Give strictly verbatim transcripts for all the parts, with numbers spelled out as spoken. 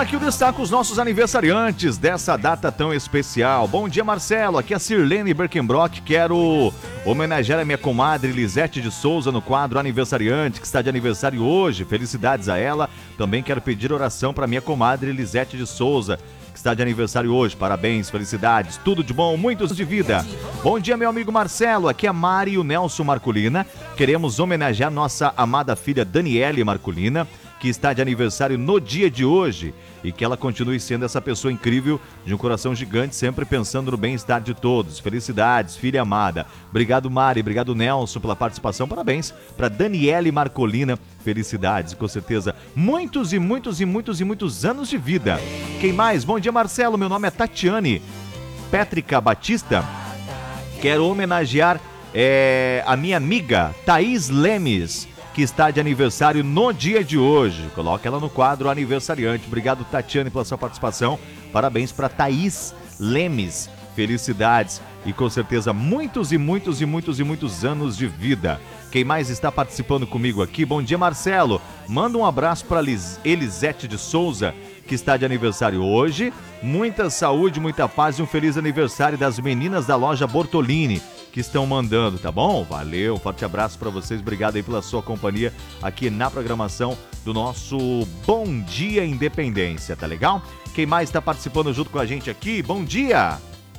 aqui eu destaco os nossos aniversariantes dessa data tão especial. Bom dia, Marcelo. Aqui é a Sirlene Berkenbrock. Quero homenagear a minha comadre Lisete de Souza no quadro Aniversariante, que está de aniversário hoje. Felicidades a ela. Também quero pedir oração para minha comadre Lisete de Souza, que está de aniversário hoje. Parabéns, felicidades, tudo de bom, muitos de vida. Bom dia, meu amigo Marcelo. Aqui é a Mari e o Nelson Marculina. Queremos homenagear nossa amada filha Daniele Marculina, que está de aniversário no dia de hoje, e que ela continue sendo essa pessoa incrível, de um coração gigante, sempre pensando no bem-estar de todos. Felicidades, filha amada. Obrigado, Mari, obrigado, Nelson, pela participação. Parabéns para Daniele Marcolina. Felicidades, com certeza, muitos e muitos e muitos e muitos anos de vida. Quem mais? Bom dia, Marcelo. Meu nome é Tatiane Pétrica Batista. Quero homenagear é, a minha amiga Thaís Lemes, que está de aniversário no dia de hoje. Coloca ela no quadro aniversariante. Obrigado, Tatiane, pela sua participação. Parabéns para Thaís Lemes. Felicidades e com certeza muitos e muitos e muitos e muitos anos de vida. Quem mais está participando comigo aqui? Bom dia, Marcelo. Manda um abraço para Elisete de Souza, que está de aniversário hoje. Muita saúde, muita paz e um feliz aniversário das meninas da loja Bortolini, que estão mandando, tá bom? Valeu, forte abraço para vocês, obrigado aí pela sua companhia aqui na programação do nosso Bom Dia Independência, tá legal? Quem mais está participando junto com a gente aqui? Bom dia!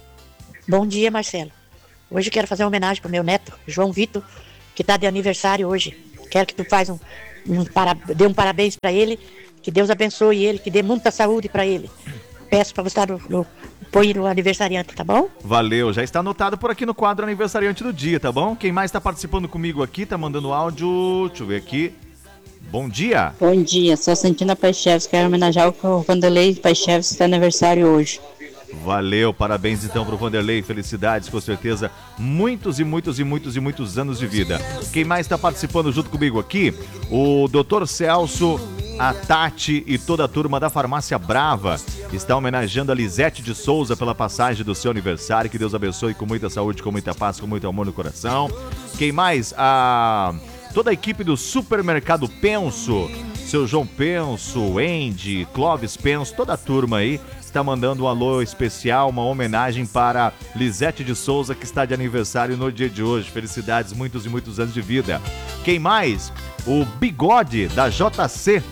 Bom dia, Marcelo. Hoje eu quero fazer uma homenagem pro meu neto, João Vitor, que está de aniversário hoje. Quero que tu faz um, um para, dê um parabéns para ele, que Deus abençoe ele, que dê muita saúde para ele. Peço para você estar no, no põe no aniversariante, tá bom? Valeu, já está anotado por aqui no quadro aniversariante do dia, tá bom? Quem mais está participando comigo aqui, tá mandando áudio, deixa eu ver aqui. Bom dia. Bom dia, sou a Santina Paixeves, quero homenagear o Vanderlei Paixeves, que está aniversário hoje. Valeu, parabéns então pro Vanderlei, felicidades, com certeza, muitos e muitos e muitos e muitos anos de vida. Quem mais está participando junto comigo aqui? O doutor Celso, a Tati e toda a turma da Farmácia Brava está homenageando a Lisete de Souza pela passagem do seu aniversário. Que Deus abençoe com muita saúde, com muita paz, com muito amor no coração. Quem mais? A... Toda a equipe do Supermercado Penso, seu João Penso, Andy, Clóvis Penso, toda a turma aí está mandando um alô especial, uma homenagem para Lisete de Souza, que está de aniversário no dia de hoje. Felicidades, muitos e muitos anos de vida. Quem mais? O Bigode da J C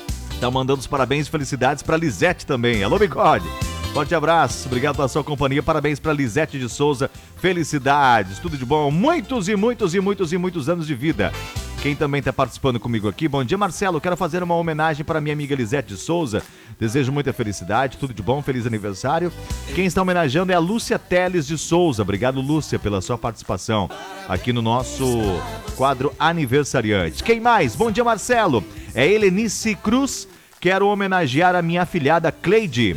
tá mandando os parabéns e felicidades para Lisete também. Alô, Bigode! Forte abraço, obrigado pela sua companhia, parabéns para Lisete de Souza, felicidades, tudo de bom, muitos e muitos e muitos e muitos anos de vida. Quem também está participando comigo aqui? Bom dia, Marcelo, quero fazer uma homenagem para minha amiga Lisete de Souza, desejo muita felicidade, tudo de bom, feliz aniversário. Quem está homenageando é a Lúcia Teles de Souza, obrigado, Lúcia, pela sua participação aqui no nosso quadro aniversariante. Quem mais? Bom dia, Marcelo, é Helenice Cruz, quero homenagear a minha afilhada Cleide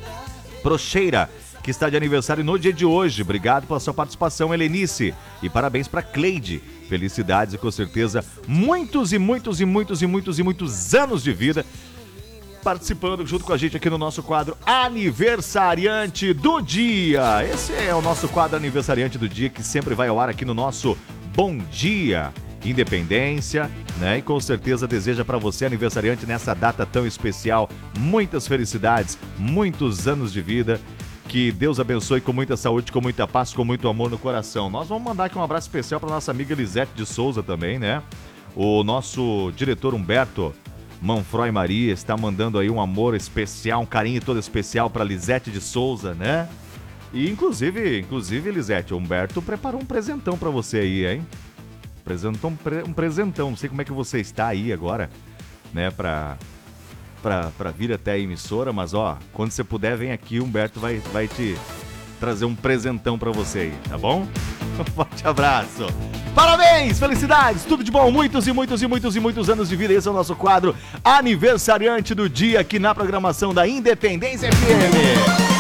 Procheira, que está de aniversário no dia de hoje. Obrigado pela sua participação, Helenice. E parabéns para Cleide. Felicidades e com certeza muitos e muitos e muitos e muitos e muitos anos de vida participando junto com a gente aqui no nosso quadro Aniversariante do Dia. Esse é o nosso quadro Aniversariante do Dia, que sempre vai ao ar aqui no nosso Bom Dia Independência, né? E com certeza deseja para você, aniversariante, nessa data tão especial, muitas felicidades, muitos anos de vida, que Deus abençoe com muita saúde, com muita paz, com muito amor no coração. Nós vamos mandar aqui um abraço especial para nossa amiga Lisete de Souza também, né? O nosso diretor Humberto Manfroy Maria está mandando aí um amor especial, um carinho todo especial para Lisete de Souza, né? E inclusive, inclusive, Lisete, o Humberto preparou um presentão para você aí, hein? Apresentou um, pre- um presentão, não sei como é que você está aí agora, né, pra, pra, pra vir até a emissora, mas ó, quando você puder, vem aqui, o Humberto vai, vai te trazer um presentão pra você aí, tá bom? Um forte abraço! Parabéns, felicidades, tudo de bom, muitos e muitos e muitos e muitos anos de vida. Esse é o nosso quadro Aniversariante do Dia aqui na programação da Independência F M.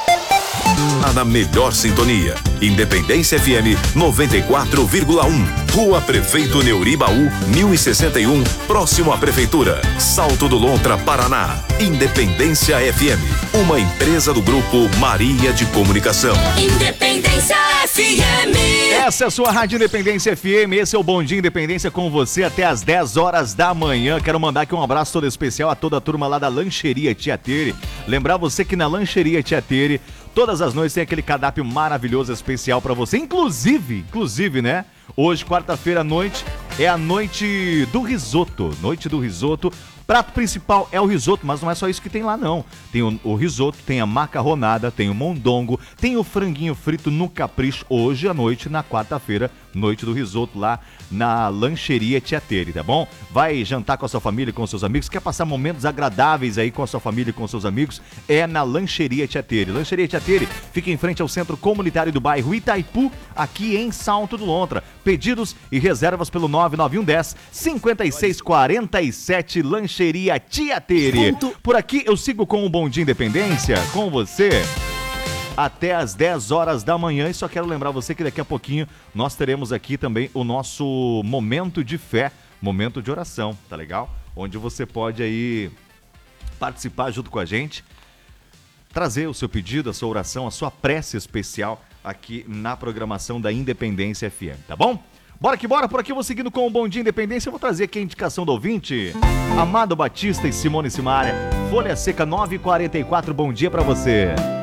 Na melhor sintonia, Independência F M noventa e quatro vírgula um. Rua Prefeito Neuribaú, mil e sessenta e um, próximo à Prefeitura. Salto do Lontra, Paraná. Independência F M, uma empresa do Grupo Maria de Comunicação. Independência F M. Essa é a sua Rádio Independência F M, esse é o Bom Dia Independência com você até as dez horas da manhã. Quero mandar aqui um abraço todo especial a toda a turma lá da Lancheria Tia Tere. Lembrar você que na Lancheria Tia Tere, todas as noites tem aquele cardápio maravilhoso, especial pra você. Inclusive, inclusive, né? Hoje, quarta-feira à noite, é a noite do risoto. Noite do risoto. Prato principal é o risoto, mas não é só isso que tem lá, não. Tem o, o risoto, tem a macarronada, tem o mondongo, tem o franguinho frito no capricho. Hoje à noite, na quarta-feira, noite do risoto lá na Lancheria Tia Tere, tá bom? Vai jantar com a sua família e com os seus amigos, quer passar momentos agradáveis aí com a sua família e com os seus amigos, é na Lancheria Tia Tere. Lancheria Tia Tere fica em frente ao Centro Comunitário do Bairro Itaipu, aqui em Salto do Lontra. Pedidos e reservas pelo nove nove um um zero, cinco seis quatro sete, Lancheria Tia Tere. Por aqui eu sigo com o Bom Dia Independência, com você até as dez horas da manhã, e só quero lembrar você que daqui a pouquinho nós teremos aqui também o nosso momento de fé, momento de oração, tá legal? Onde você pode aí participar junto com a gente, trazer o seu pedido, a sua oração, a sua prece especial aqui na programação da Independência F M, tá bom? Bora que bora, por aqui eu vou seguindo com o Bom Dia Independência, eu vou trazer aqui a indicação do ouvinte, Amado Batista e Simone Simaria, Folha Seca nove e quarenta e quatro, bom dia pra você.